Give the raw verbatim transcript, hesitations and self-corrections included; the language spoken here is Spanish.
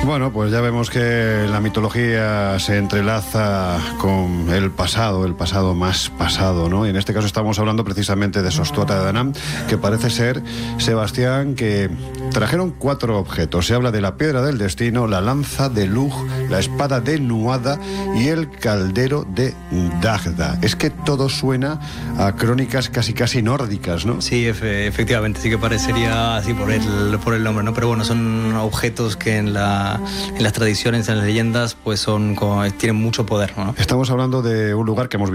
Bueno, pues ya vemos que la mitología se entrelaza con el pasado, el pasado más pasado, ¿no? Y en este caso estamos hablando precisamente de Sostuata de Danam, que parece ser, Sebastián, que trajeron cuatro objetos. Se habla de la piedra del destino, la lanza de Lug, la espada de Nuada y el caldero de Dagda. Es que todo suena a crónicas casi casi nórdicas, ¿no? Sí, efe, efectivamente, sí que parecería así por el, por el nombre, ¿no? Pero bueno, son objetos que en, la, en las tradiciones, en las leyendas, pues son como, tienen mucho poder, ¿no? Estamos hablando de un lugar que hemos